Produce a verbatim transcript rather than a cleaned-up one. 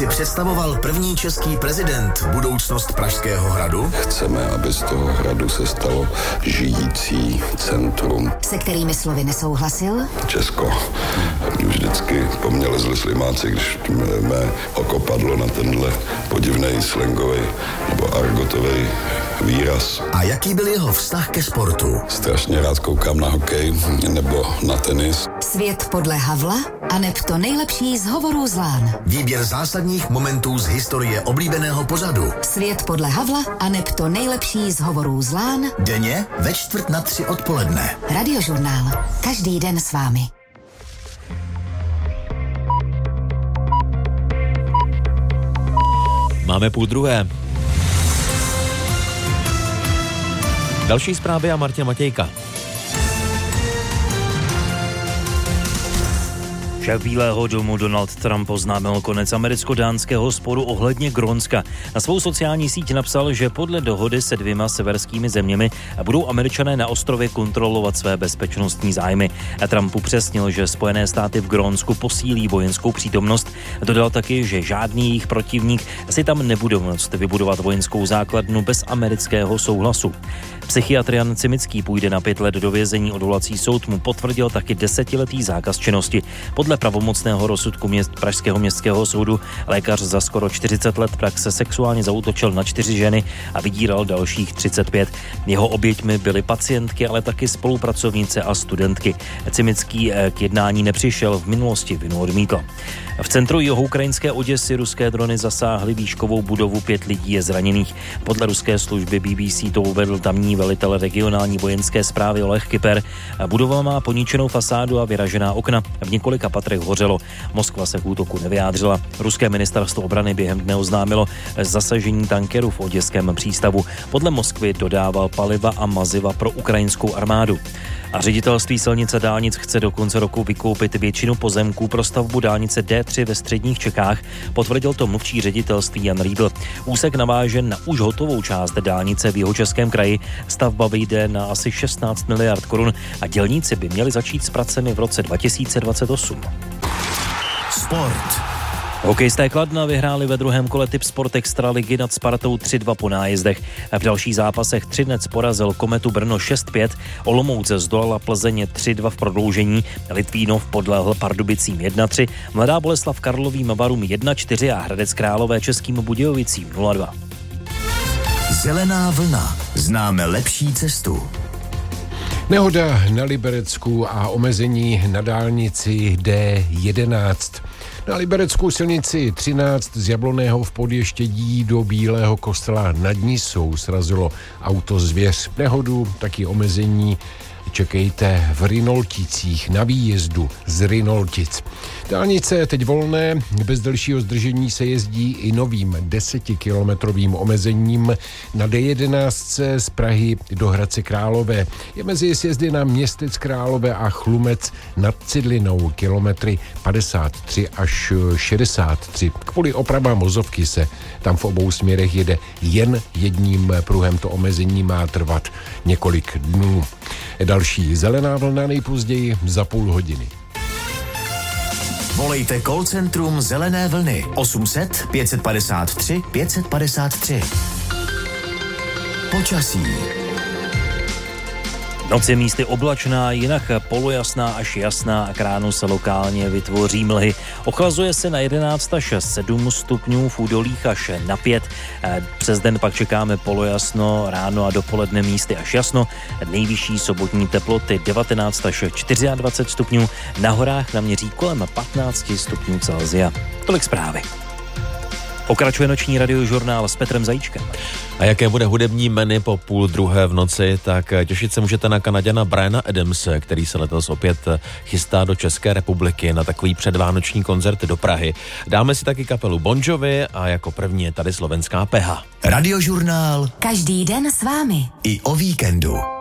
si představoval první český prezident budoucnost Pražského hradu? Chceme, aby z toho hradu se stalo žijící centrum. Se kterými slovy nesouhlasil? Česko. Vždycky po mně lezli slimáci, když mé oko padlo na tenhle podivnej slangový nebo argotový výraz. A jaký byl jeho vztah ke sportu? Strašně rád koukám na hokej nebo na tenis. Svět podle Havla aneb to nejlepší z hovorů z lán. Výběr zásadních momentů z historie oblíbeného pořadu. Svět podle Havla aneb to nejlepší z hovorů z lán. Denně ve čtvrt na tři odpoledne. Radiožurnál. Každý den s vámi. Máme půl druhé. Další zprávy a Martin Matějka. Šéf Bílého domu Donald Trump oznámil konec americko-dánského sporu ohledně Grónska. Na svou sociální síť napsal, že podle dohody se dvěma severskými zeměmi budou Američané na ostrově kontrolovat své bezpečnostní zájmy. A Trump upřesnil, že Spojené státy v Grónsku posílí vojenskou přítomnost. Dodal taky, že žádný jejich protivník si tam nebude moct vybudovat vojenskou základnu bez amerického souhlasu. Psychiatr Jan Cimický půjde na pět let do vězení. Odvolací soud mu potvrdil taky desetiletý zákaz činnosti. Podle pravomocného rozsudku měst Pražského městského soudu lékař za skoro čtyřicet let praxe sexuálně zaútočil na čtyři ženy a vydíral dalších třicet pět. Jeho oběťmi byly pacientky, ale taky spolupracovnice a studentky. Cimický k jednání nepřišel, v minulosti vinu odmítl. V centru jihohukrajinské Oděsy ruské drony zasáhly výškovou budovu, pět lidí je zraněných. Podle ruské služby B B C to uvedl tamní velitel regionální vojenské správy Oleh Kyper. Budova má poničenou fasádu a vyražená okna. V několika patrech hořelo. Moskva se k útoku nevyjádřila. Ruské ministerstvo obrany během dne oznámilo zasažení tankeru v oděském přístavu. Podle Moskvy dodával paliva a maziva pro ukrajinskou armádu. A ředitelství silnic a dálnic chce do konce roku vykoupit většinu pozemků pro stavbu dálnice D tři ve středních Čechách, potvrdil to mluvčí ředitelství Jan Riedl. Úsek naváže na už hotovou část dálnice v Jihočeském kraji. Stavba vyjde na asi šestnáct miliard korun a dělníci by měli začít s pracemi v roce dva tisíce dvacet osm. Sport. Hokejisté Kladna vyhráli ve druhém kole Tip Sport Extraligy nad Spartou tři dva po nájezdech. V dalších zápasech Třinec porazil Kometu Brno šest pět, Olomouc zdolala Plzeň tři dva v prodloužení, Litvínov podlehl Pardubicím jedna tři, Mladá Boleslav Karlovým Varům jedna čtyři a Hradec Králové Českým Budějovicím nula dva. Zelená vlna. Známe lepší cestu. Nehoda na Liberecku a omezení na dálnici D jedenáct. Na libereckou silnici třináct z Jablonného v Podještědí do Bílého Kostela nad Nisou srazilo auto Zvěř. Nehodu, taky omezení čekejte v Rynolticích na výjezdu z Rynoltic. Dálnice je teď volné, bez delšího zdržení se jezdí i novým desetikilometrovým omezením na D jedenáct z Prahy do Hradce Králové. Je mezi sjezdy na Městec Králové a Chlumec nad Cidlinou kilometry padesát tři až šedesát tři. Kvůli opravám vozovky se tam v obou směrech jede jen jedním pruhem. To omezení má trvat několik dnů. Další zelená vlna nejpozději za půl hodiny. Volejte call centrum Zelené vlny osm set pět padesát tři pět padesát tři. Počasí. Noc je místy oblačná, jinak polojasná až jasná a k ránu se lokálně vytvoří mlhy. Ochlazuje se na jedenáct až sedm stupňů, v údolích až na pět. Přes den pak čekáme polojasno, ráno a dopoledne místy až jasno. Nejvyšší sobotní teploty devatenáct až dvacet čtyři stupňů, na horách naměří kolem patnáct stupňů Celsia. Tolik zprávy. Pokračuje noční radiožurnál s Petrem Zajíčkem. A jaké bude hudební menu po půl druhé v noci, tak těšit se můžete na Kanaďana Briana Adamse, který se letos opět chystá do České republiky na takový předvánoční koncert do Prahy. Dáme si taky kapelu Bon Jovi a jako první je tady slovenská Peha. Radiožurnál. Každý den s vámi. I o víkendu.